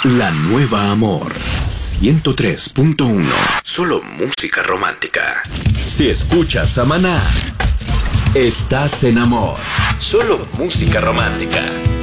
La nueva Amor 103.1. Solo música romántica. Si escuchas a Maná, estás en Amor. Solo música romántica.